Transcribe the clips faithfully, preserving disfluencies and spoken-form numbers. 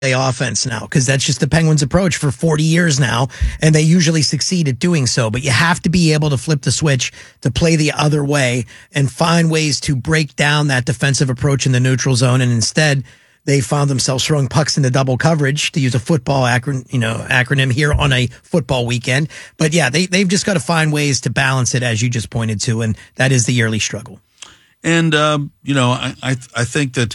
offense now, because that's just the Penguins' approach for forty years now, and they usually succeed at doing so. But you have to be able to flip the switch to play the other way and find ways to break down that defensive approach in the neutral zone. And instead, they found themselves throwing pucks into double coverage, to use a football acron- you know, acronym here on a football weekend. But yeah, they, they've just got to find ways to balance it, as you just pointed to, and that is the yearly struggle. And, um, you know, I, I, I think that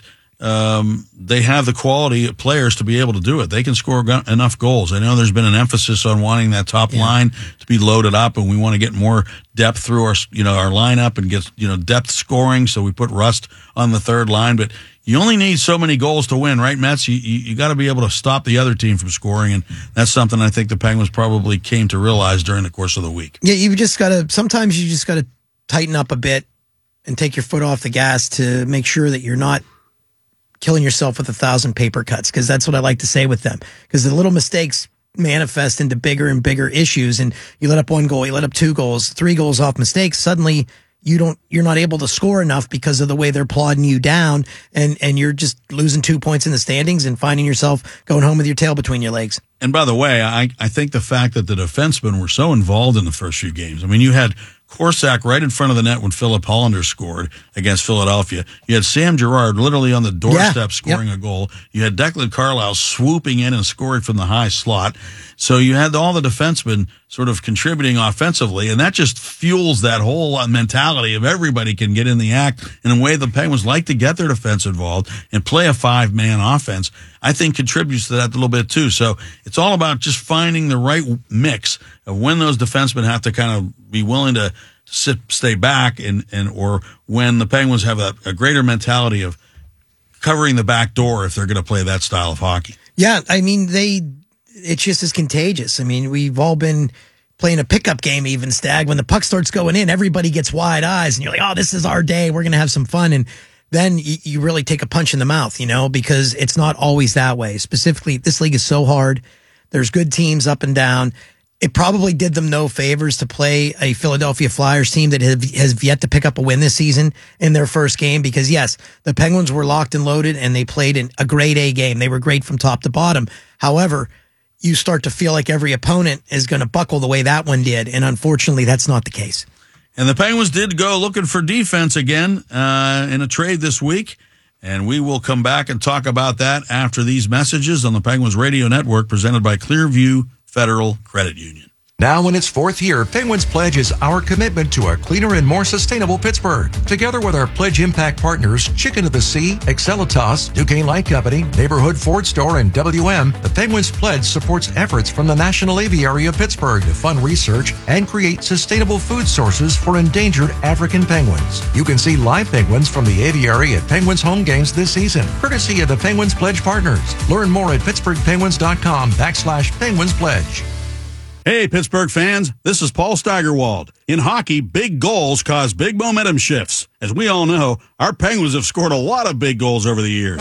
Um, they have the quality of players to be able to do it. They can score go- enough goals. I know there's been an emphasis on wanting that top yeah. line to be loaded up, and we want to get more depth through our, you know, our lineup and get, you know, depth scoring. So we put Rust on the third line, but you only need so many goals to win, right, Mets? You, you, you got to be able to stop the other team from scoring, and that's something I think the Penguins probably came to realize during the course of the week. Yeah, you just got to, sometimes you just got to tighten up a bit and take your foot off the gas to make sure that you're not killing yourself with a thousand paper cuts, because that's what I like to say with them, because the little mistakes manifest into bigger and bigger issues, and you let up one goal, you let up two goals, three goals off mistakes, suddenly you don't, you're not able to score enough because of the way they're plodding you down, and, and you're just losing two points in the standings and finding yourself going home with your tail between your legs. And by the way, I, I think the fact that the defensemen were so involved in the first few games, I mean, you had Korsak right in front of the net when Philip Hollander scored against Philadelphia. You had Sam Girard literally on the doorstep yeah, scoring yep. a goal. You had Declan Carlisle swooping in and scoring from the high slot. So you had all the defensemen sort of contributing offensively, and that just fuels that whole mentality of everybody can get in the act in a way the Penguins like to get their defense involved and play a five-man offense. I think contributes to that a little bit too. So it's all about just finding the right mix of when those defensemen have to kind of be willing to sit, stay back, and, and or when the Penguins have a, a greater mentality of covering the back door if they're going to play that style of hockey. Yeah, I mean, they it's just as contagious. I mean, we've all been playing a pickup game even, Stag. When the puck starts going in, everybody gets wide eyes, and you're like, oh, this is our day. We're going to have some fun. And then you, you really take a punch in the mouth, you know, because it's not always that way. Specifically, this league is so hard. There's good teams up and down. It probably did them no favors to play a Philadelphia Flyers team that have, has yet to pick up a win this season in their first game, because, yes, the Penguins were locked and loaded, and they played in a grade A game. They were great from top to bottom. However, you start to feel like every opponent is going to buckle the way that one did, and unfortunately, that's not the case. And the Penguins did go looking for defense again uh, in a trade this week, and we will come back and talk about that after these messages on the Penguins Radio Network, presented by Clearview Federal Credit Union. Now in its fourth year, Penguins Pledge is our commitment to a cleaner and more sustainable Pittsburgh. Together with our Pledge Impact partners, Chicken of the Sea, Excelitas, Duquesne Light Company, Neighborhood Ford Store, and W M, the Penguins Pledge supports efforts from the National Aviary of Pittsburgh to fund research and create sustainable food sources for endangered African penguins. You can see live penguins from the aviary at Penguins home games this season, courtesy of the Penguins Pledge partners. Learn more at pittsburghpenguins.com backslash Penguins Pledge. Hey, Pittsburgh fans, this is Paul Steigerwald. In hockey, big goals cause big momentum shifts. As we all know, our Penguins have scored a lot of big goals over the years.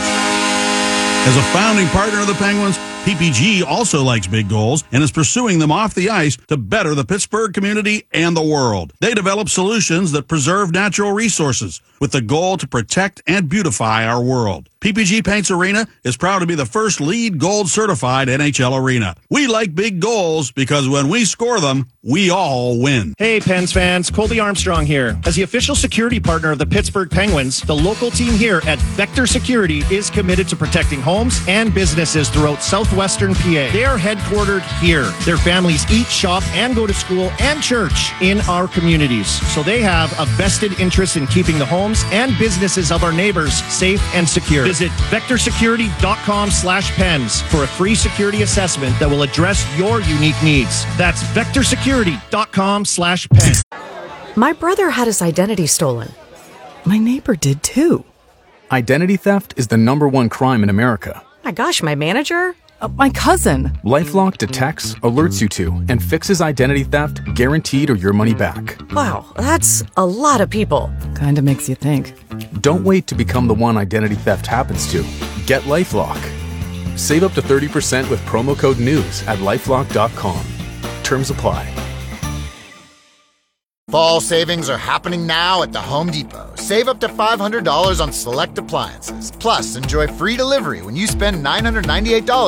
As a founding partner of the Penguins, P P G also likes big goals and is pursuing them off the ice to better the Pittsburgh community and the world. They develop solutions that preserve natural resources with the goal to protect and beautify our world. P P G Paints Arena is proud to be the first LEED Gold certified N H L arena. We like big goals because when we score them, we all win. Hey, Pens fans, Colby Armstrong here. As the official security partner of the Pittsburgh Penguins, the local team here at Vector Security is committed to protecting homes and businesses throughout southwestern P A. They are headquartered here. Their families eat, shop, and go to school and church in our communities. So they have a vested interest in keeping the homes and businesses of our neighbors safe and secure. Visit vectorsecurity.com slash pens for a free security assessment that will address your unique needs. That's vectorsecurity.com slash pens. My brother had his identity stolen. My neighbor did too. Identity theft is the number one crime in America. My gosh, my manager? Uh, my cousin. LifeLock detects, alerts you to, and fixes identity theft, guaranteed or your money back. Wow, that's a lot of people. Kinda makes you think. Don't wait to become the one identity theft happens to. Get LifeLock. Save up to thirty percent with promo code NEWS at lifelock dot com. Terms apply. Fall savings are happening now at the Home Depot. Save up to five hundred dollars on select appliances. Plus, enjoy free delivery when you spend nine hundred ninety-eight dollars